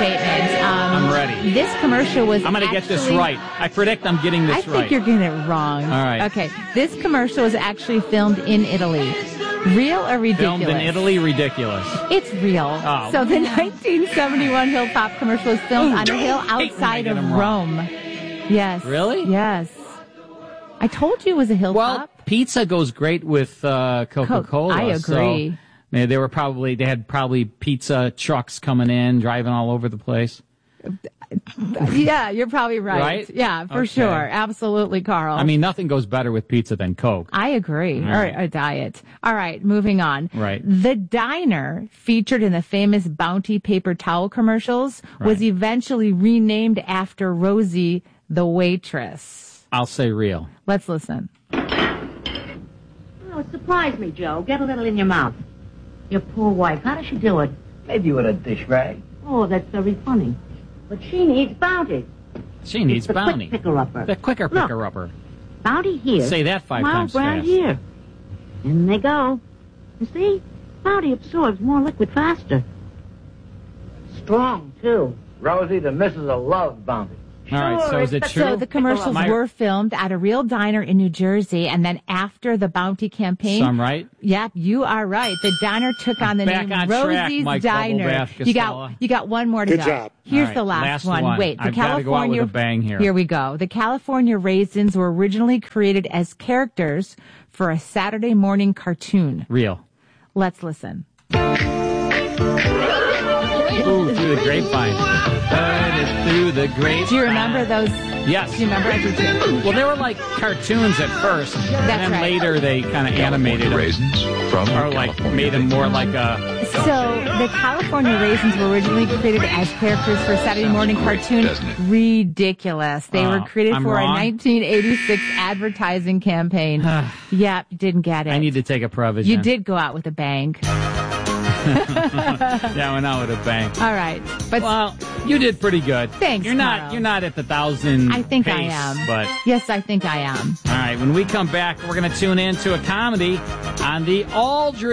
statement. I'm ready. This commercial was I'm going to get this right. I predict I'm getting this right. I think you're getting it wrong. All right. Okay. This commercial was actually filmed in Italy. Real or ridiculous? Filmed in Italy, ridiculous. It's real. Oh. So the 1971 Hill Pop commercial was filmed on a hill outside of Rome. Yes. Really? Yes. I told you it was a hill pop. Pizza goes great with Coca-Cola. I agree. So, they had probably pizza trucks coming in, driving all over the place. Yeah, you're probably right. Right? Yeah, for sure. Absolutely, Carl. I mean, nothing goes better with pizza than Coke. I agree. Or a diet. All right, moving on. Right. The diner featured in the famous Bounty paper towel commercials was eventually renamed after Rosie, the waitress. I'll say real. Let's listen. Oh, it surprised me, Joe. Get a little in your mouth. Your poor wife, how does she do it? Maybe with a dish rag. Oh, that's very funny. But she needs Bounty. She needs the Bounty. Quick picker-upper. The quicker picker-upper. Bounty here. Say that 5 times brand fast. here. In they go. You see? Bounty absorbs more liquid faster. Strong, too. Rosie, the missus will love Bounty. All right, so is it true? So the commercials were filmed at a real diner in New Jersey, and then after the Bounty campaign... So I'm right? Yep, you are right. The diner took on the name Rosie's Diner. You got one more to go. Good job. Here's the last one. Wait, the I've got to go out with a bang here. Here we go. The California Raisins were originally created as characters for a Saturday morning cartoon. Real. Let's listen. Ooh, through the grapevine. Through the grapevine. Do you remember those? Yes. Do you remember? I do too. Well, they were like cartoons at first, and then later they kind of animated them. Raisins from or like made them more like a... So the California Raisins were originally created as characters for a Saturday morning cartoon. Ridiculous. They were created for a 1986 advertising campaign. Yep, didn't get it. I need to take a Prevagen. You did go out with a bang. Yeah, I went out with a bang. All right. But well, you did pretty good. Thanks, You're not at the 1,000 I think pace, I am. But yes, I think I am. All right, when we come back, we're going to tune in to a comedy on the Aldrich